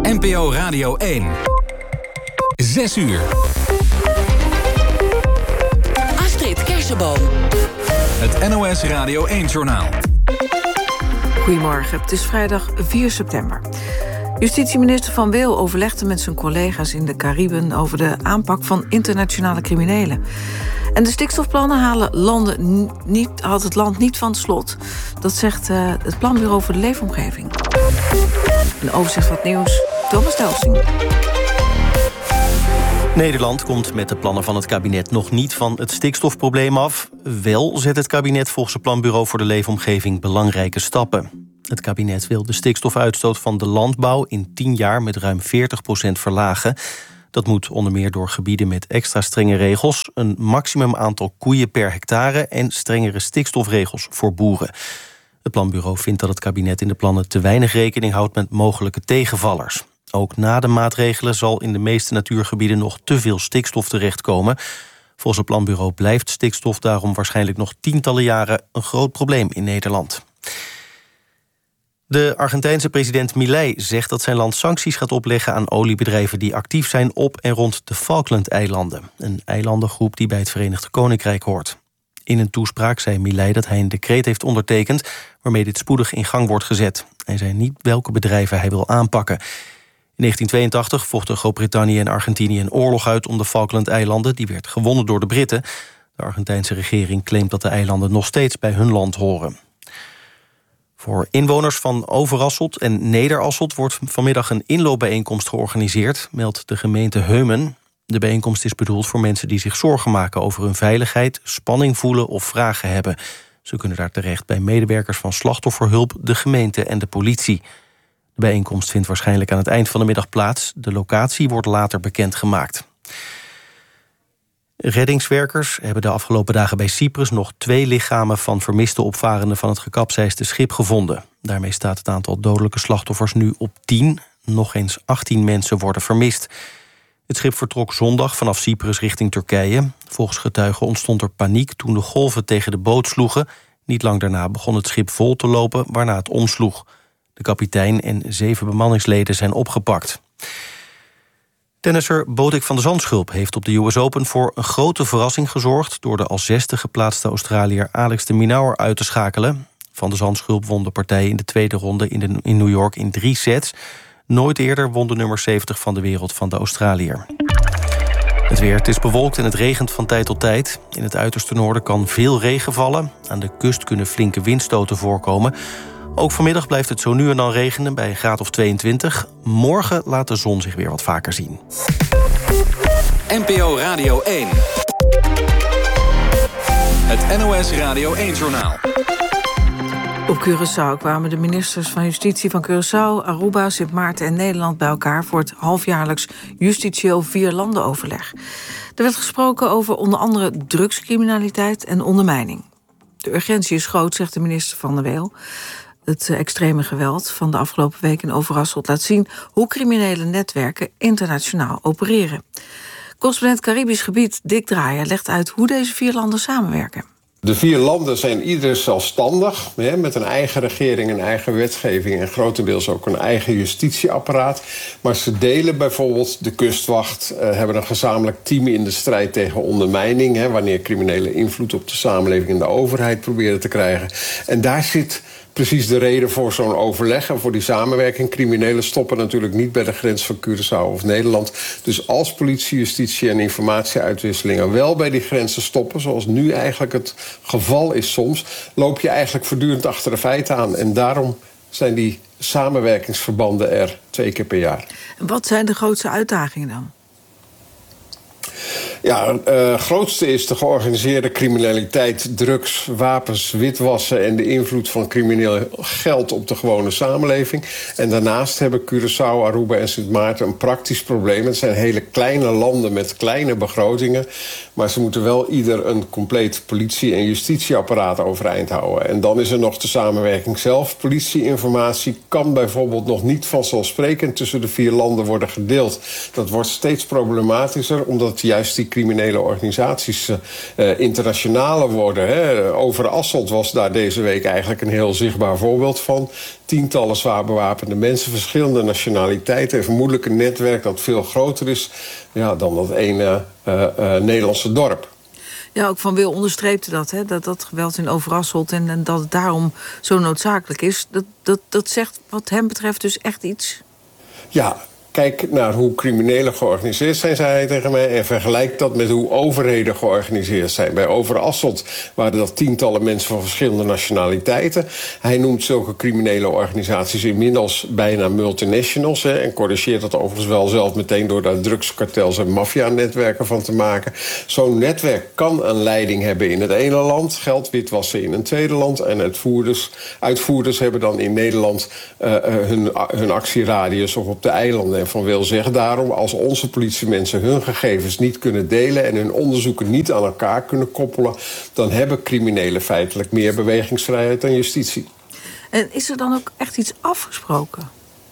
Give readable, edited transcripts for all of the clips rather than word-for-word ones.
NPO Radio 1. 6 uur. Astrid Kersenboom. Het NOS Radio 1-journaal. Goedemorgen, het is vrijdag 4 september. Justitieminister Van Weel overlegde met zijn collega's in de Cariben over de aanpak van internationale criminelen. En de stikstofplannen haalt het land niet van het slot. Dat zegt het Planbureau voor de Leefomgeving. Een overzicht van het nieuws, Thomas Delsing. Nederland komt met de plannen van het kabinet nog niet van het stikstofprobleem af. Wel zet het kabinet volgens het Planbureau voor de Leefomgeving belangrijke stappen. Het kabinet wil de stikstofuitstoot van de landbouw in 10 jaar met ruim 40% verlagen. Dat moet onder meer door gebieden met extra strenge regels, een maximum aantal koeien per hectare en strengere stikstofregels voor boeren. Het Planbureau vindt dat het kabinet in de plannen te weinig rekening houdt met mogelijke tegenvallers. Ook na de maatregelen zal in de meeste natuurgebieden nog te veel stikstof terechtkomen. Volgens het Planbureau blijft stikstof daarom waarschijnlijk nog tientallen jaren een groot probleem in Nederland. De Argentijnse president Milei zegt dat zijn land sancties gaat opleggen aan oliebedrijven die actief zijn op en rond de Falklandeilanden. Een eilandengroep die bij het Verenigd Koninkrijk hoort. In een toespraak zei Milei dat hij een decreet heeft ondertekend waarmee dit spoedig in gang wordt gezet. Hij zei niet welke bedrijven hij wil aanpakken. In 1982 vochten Groot-Brittannië en Argentinië een oorlog uit om de Falklandeilanden. Die werd gewonnen door de Britten. De Argentijnse regering claimt dat de eilanden nog steeds bij hun land horen. Voor inwoners van Overasselt en Nederasselt wordt vanmiddag een inloopbijeenkomst georganiseerd, meldt de gemeente Heumen. De bijeenkomst is bedoeld voor mensen die zich zorgen maken over hun veiligheid, spanning voelen of vragen hebben. Ze kunnen daar terecht bij medewerkers van slachtofferhulp, de gemeente en de politie. De bijeenkomst vindt waarschijnlijk aan het eind van de middag plaats. De locatie wordt later bekendgemaakt. Reddingswerkers hebben de afgelopen dagen bij Cyprus nog 2 lichamen van vermiste opvarenden van het gekapseisde schip gevonden. Daarmee staat het aantal dodelijke slachtoffers nu op 10. Nog eens 18 mensen worden vermist. Het schip vertrok zondag vanaf Cyprus richting Turkije. Volgens getuigen ontstond er paniek toen de golven tegen de boot sloegen. Niet lang daarna begon het schip vol te lopen, waarna het omsloeg. De kapitein en 7 bemanningsleden zijn opgepakt. Tennisser Botik van de Zandschulp heeft op de US Open voor een grote verrassing gezorgd door de als 6e geplaatste Australiër Alex de Minaur uit te schakelen. Van de Zandschulp won de partij in de tweede ronde in New York in 3 sets. Nooit eerder won de nummer 70 van de wereld van de Australiër. Het weer, het is bewolkt en het regent van tijd tot tijd. In het uiterste noorden kan veel regen vallen. Aan de kust kunnen flinke windstoten voorkomen. Ook vanmiddag blijft het zo nu en dan regenen bij een graad of 22. Morgen laat de zon zich weer wat vaker zien. NPO Radio 1. Het NOS Radio 1-journaal. Op Curaçao kwamen de ministers van Justitie van Curaçao, Aruba, Sint Maarten en Nederland bij elkaar voor het halfjaarlijks justitieel 4-landen-overleg. Er werd gesproken over onder andere drugscriminaliteit en ondermijning. De urgentie is groot, zegt de minister Van der Weel. Het extreme geweld van de afgelopen week in Overasselt laat zien hoe criminele netwerken internationaal opereren. Correspondent Caribisch Gebied Dick Draaier legt uit hoe deze 4 landen samenwerken. De 4 landen zijn ieder zelfstandig, met een eigen regering, een eigen wetgeving en grotendeels ook een eigen justitieapparaat. Maar ze delen bijvoorbeeld de kustwacht, hebben een gezamenlijk team in de strijd tegen ondermijning, wanneer criminelen invloed op de samenleving en de overheid proberen te krijgen. En daar zit precies de reden voor zo'n overleg en voor die samenwerking. Criminelen stoppen natuurlijk niet bij de grens van Curaçao of Nederland. Dus als politie, justitie en informatieuitwisselingen wel bij die grenzen stoppen, zoals nu eigenlijk het geval is soms, loop je eigenlijk voortdurend achter de feiten aan. En daarom zijn die samenwerkingsverbanden er 2 keer per jaar. En wat zijn de grootste uitdagingen dan? Ja, het grootste is de georganiseerde criminaliteit, drugs, wapens, witwassen en de invloed van crimineel geld op de gewone samenleving. En daarnaast hebben Curaçao, Aruba en Sint Maarten een praktisch probleem. Het zijn hele kleine landen met kleine begrotingen, maar ze moeten wel ieder een compleet politie- en justitieapparaat overeind houden. En dan is er nog de samenwerking zelf. Politieinformatie kan bijvoorbeeld nog niet vanzelfsprekend tussen de 4 landen worden gedeeld. Dat wordt steeds problematischer, omdat juist die criminele organisaties internationaler worden. Hè. Overasselt was daar deze week eigenlijk een heel zichtbaar voorbeeld van. Tientallen zwaar bewapende mensen, verschillende nationaliteiten en vermoedelijk een netwerk dat veel groter is dan dat ene Nederlandse dorp. Ja, ook Van Wil onderstreepte dat, hè, dat geweld in Overasselt en dat het daarom zo noodzakelijk is. Dat zegt wat hem betreft dus echt iets. Ja, kijk naar hoe criminelen georganiseerd zijn, zei hij tegen mij, en vergelijk dat met hoe overheden georganiseerd zijn. Bij Overasselt waren dat tientallen mensen van verschillende nationaliteiten. Hij noemt zulke criminele organisaties inmiddels bijna multinationals, en corrigeert dat overigens wel zelf meteen door daar drugskartels en maffianetwerken van te maken. Zo'n netwerk kan een leiding hebben in het ene land, geld witwassen in een tweede land, en uitvoerders hebben dan in Nederland hun actieradius of op de eilanden. En Van Wil zegt daarom, als onze politiemensen hun gegevens niet kunnen delen en hun onderzoeken niet aan elkaar kunnen koppelen, dan hebben criminelen feitelijk meer bewegingsvrijheid dan justitie. En is er dan ook echt iets afgesproken?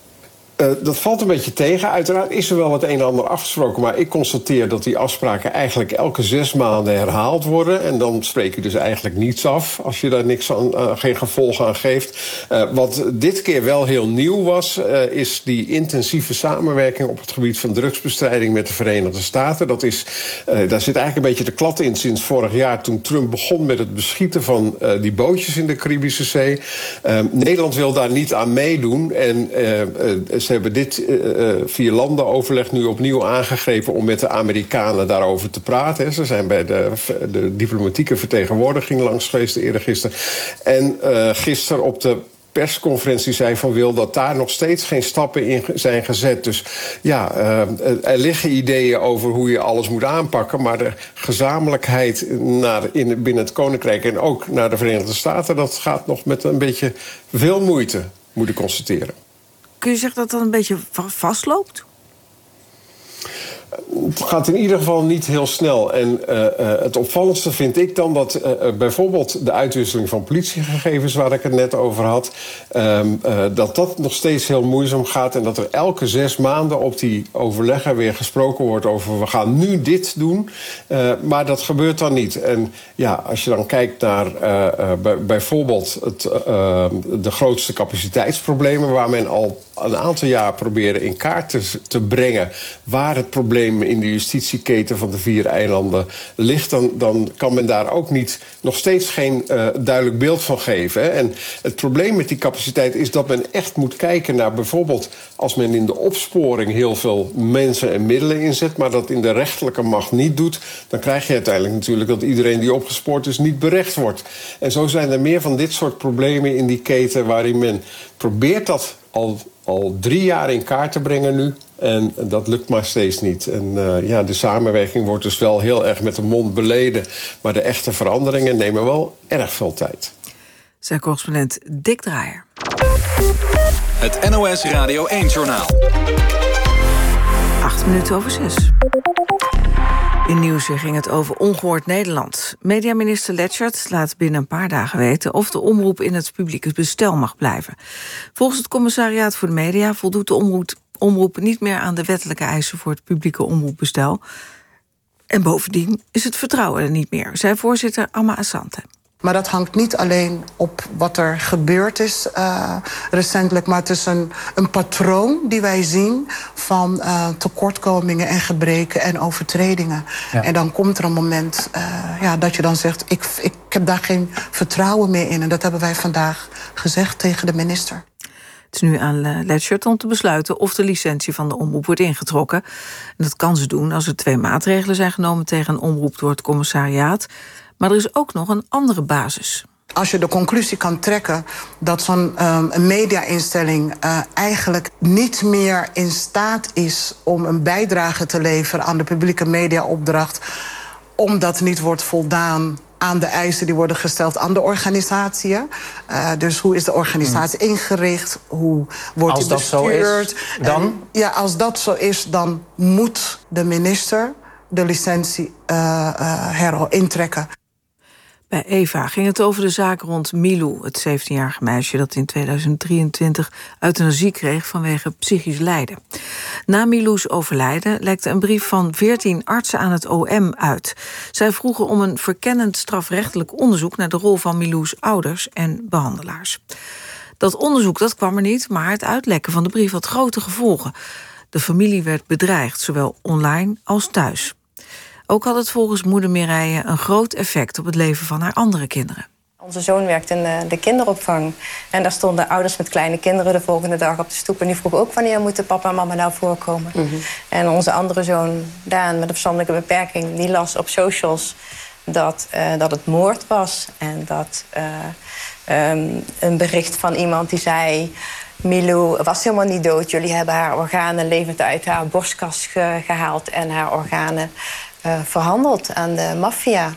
Dat valt een beetje tegen. Uiteraard is er wel het een en ander afgesproken, maar ik constateer dat die afspraken eigenlijk elke 6 maanden herhaald worden. En dan spreek je dus eigenlijk niets af als je daar geen gevolg aan geeft. Wat dit keer wel heel nieuw was, is die intensieve samenwerking op het gebied van drugsbestrijding met de Verenigde Staten. Daar zit eigenlijk een beetje de klad in sinds vorig jaar, toen Trump begon met het beschieten van die bootjes in de Caribische Zee. Nederland wil daar niet aan meedoen en ze hebben dit via landenoverleg nu opnieuw aangegrepen om met de Amerikanen daarover te praten. Ze zijn bij de diplomatieke vertegenwoordiging langs geweest eergisteren. En gisteren op de persconferentie zei Van Wil dat daar nog steeds geen stappen in zijn gezet. Dus ja, er liggen ideeën over hoe je alles moet aanpakken, maar de gezamenlijkheid binnen het Koninkrijk en ook naar de Verenigde Staten, dat gaat nog met een beetje veel moeite, moet ik constateren. Kun je zeggen dat dat een beetje vastloopt? Het gaat in ieder geval niet heel snel. En het opvallendste vind ik dan dat bijvoorbeeld de uitwisseling van politiegegevens, waar ik het net over had, dat nog steeds heel moeizaam gaat. En dat er elke 6 maanden op die overleggen weer gesproken wordt over we gaan nu dit doen. Maar dat gebeurt dan niet. En ja, als je dan kijkt naar bijvoorbeeld de grootste capaciteitsproblemen, waar men al een aantal jaar proberen in kaart te brengen waar het probleem in de justitieketen van de 4 eilanden ligt, dan kan men daar ook nog steeds geen duidelijk beeld van geven. Hè. En het probleem met die capaciteit is dat men echt moet kijken naar bijvoorbeeld als men in de opsporing heel veel mensen en middelen inzet, maar dat in de rechterlijke macht niet doet, dan krijg je uiteindelijk natuurlijk dat iedereen die opgespoord is niet berecht wordt. En zo zijn er meer van dit soort problemen in die keten waarin men probeert dat al 3 jaar in kaart te brengen nu. En dat lukt maar steeds niet. En de samenwerking wordt dus wel heel erg met de mond beleden. Maar de echte veranderingen nemen wel erg veel tijd. Zijn correspondent Dick Draaier. Het NOS Radio 1-journaal. 6:08. In Nieuwsuur ging het over Ongehoord Nederland. Mediaminister Leschert laat binnen een paar dagen weten of de omroep in het publieke bestel mag blijven. Volgens het Commissariaat voor de Media voldoet de omroep niet meer aan de wettelijke eisen voor het publieke omroepbestel. En bovendien is het vertrouwen er niet meer, zei voorzitter Amma Asante. Maar dat hangt niet alleen op wat er gebeurd is recentelijk, maar het is een patroon die wij zien van tekortkomingen en gebreken en overtredingen. Ja. En dan komt er een moment dat je dan zegt, ik heb daar geen vertrouwen meer in. En dat hebben wij vandaag gezegd tegen de minister. Het is nu aan Leschert om te besluiten of de licentie van de omroep wordt ingetrokken. En dat kan ze doen als er 2 maatregelen zijn genomen tegen een omroep door het commissariaat. Maar er is ook nog een andere basis. Als je de conclusie kan trekken dat zo'n media-instelling eigenlijk niet meer in staat is om een bijdrage te leveren aan de publieke mediaopdracht, omdat niet wordt voldaan aan de eisen die worden gesteld aan de organisatie. Dus hoe is de organisatie ingericht? Hoe wordt die bestuurd? Als dat zo is, dan moet de minister de licentie intrekken. Bij Eva ging het over de zaak rond Milou, het 17-jarige meisje dat in 2023 euthanasie kreeg vanwege psychisch lijden. Na Milou's overlijden lekte een brief van 14 artsen aan het OM uit. Zij vroegen om een verkennend strafrechtelijk onderzoek naar de rol van Milou's ouders en behandelaars. Dat onderzoek dat kwam er niet, maar het uitlekken van de brief had grote gevolgen. De familie werd bedreigd, zowel online als thuis. Ook had het volgens moeder Mireille een groot effect op het leven van haar andere kinderen. Onze zoon werkt in de kinderopvang. En daar stonden ouders met kleine kinderen de volgende dag op de stoep. En die vroegen ook wanneer moeten papa en mama nou voorkomen. Mm-hmm. En onze andere zoon, Daan, met een verstandelijke beperking, die las op socials dat het moord was. En dat een bericht van iemand die zei: Milou was helemaal niet dood. Jullie hebben haar organen levend uit haar borstkas gehaald en haar organen verhandeld aan de maffia.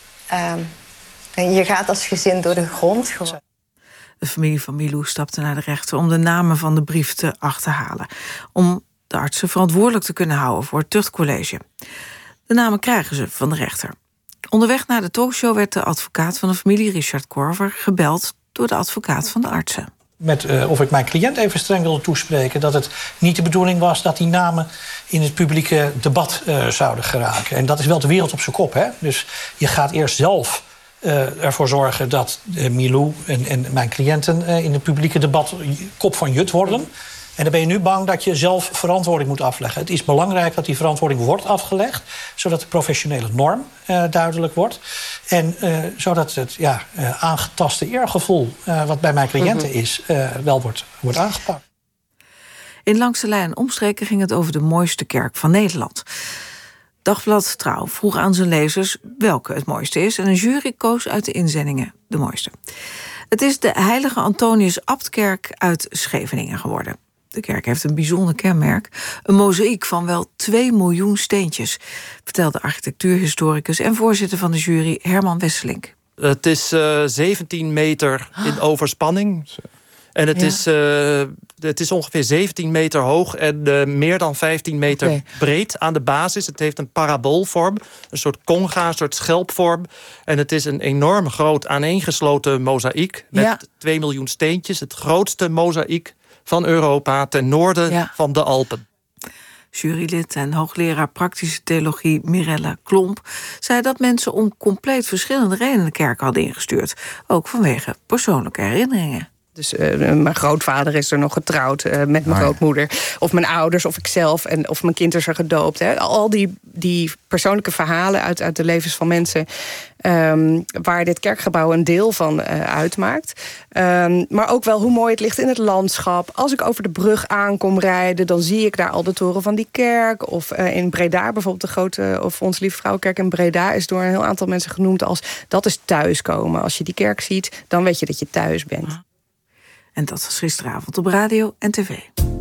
En je gaat als gezin door de grond gewoon. De familie van Milou stapte naar de rechter om de namen van de brief te achterhalen. Om de artsen verantwoordelijk te kunnen houden voor het tuchtcollege. De namen krijgen ze van de rechter. Onderweg naar de talkshow werd de advocaat van de familie, Richard Korver, gebeld door de advocaat van de artsen. Of ik mijn cliënt even streng wilde toespreken, dat het niet de bedoeling was dat die namen in het publieke debat zouden geraken. En dat is wel de wereld op zijn kop, hè? Dus je gaat eerst zelf ervoor zorgen dat Milou en mijn cliënten in het publieke debat kop van jut worden. En dan ben je nu bang dat je zelf verantwoording moet afleggen. Het is belangrijk dat die verantwoording wordt afgelegd, zodat de professionele norm duidelijk wordt. En zodat het aangetaste eergevoel wat bij mijn cliënten is, wel wordt aangepakt. In Langs de Lijn en omstreken ging het over de mooiste kerk van Nederland. Dagblad Trouw vroeg aan zijn lezers welke het mooiste is, en een jury koos uit de inzendingen de mooiste. Het is de Heilige Antonius Abtkerk uit Scheveningen geworden. De kerk heeft een bijzonder kenmerk: een mozaïek van wel 2 miljoen steentjes, vertelde architectuurhistoricus en voorzitter van de jury Herman Wesselink. Het is 17 meter in overspanning. En het is ongeveer 17 meter hoog en meer dan 15 meter breed aan de basis. Het heeft een paraboolvorm, een soort conga, een soort schelpvorm. En het is een enorm groot aaneengesloten mozaïek met 2 miljoen steentjes. Het grootste mozaïek van Europa ten noorden van de Alpen. Jurylid en hoogleraar praktische theologie Mirella Klomp zei dat mensen om compleet verschillende redenen de kerk hadden ingestuurd. Ook vanwege persoonlijke herinneringen. Dus mijn grootvader is er nog getrouwd met mijn grootmoeder. Of mijn ouders, of ikzelf, of mijn kind is er gedoopt. Hè. Al die persoonlijke verhalen uit de levens van mensen, waar dit kerkgebouw een deel van uitmaakt. Maar ook wel hoe mooi het ligt in het landschap. Als ik over de brug aankom rijden, dan zie ik daar al de toren van die kerk. Of in Breda, bijvoorbeeld de grote, of Onze Lieve Vrouwenkerk in Breda, is door een heel aantal mensen genoemd als dat is thuiskomen. Als je die kerk ziet, dan weet je dat je thuis bent. En dat was gisteravond op radio en tv.